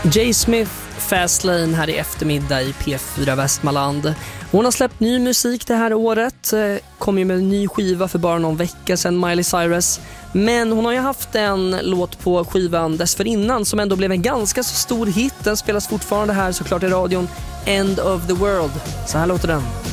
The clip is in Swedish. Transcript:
J. Smith, Fastlane här i eftermiddag i P4 Västmanland. Hon har släppt ny musik det här året. Kom ju med en ny skiva för bara någon vecka sedan, Miley Cyrus. Men hon har ju haft en låt på skivan dessförinnan som ändå blev en ganska så stor hit. Den spelas fortfarande här såklart i radion. End of the World. Så här låter den.